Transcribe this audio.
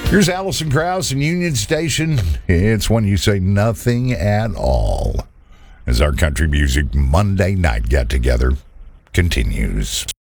Here's Alison Krauss and Union Station. It's when you say nothing at all. As our country music Monday night get-together continues.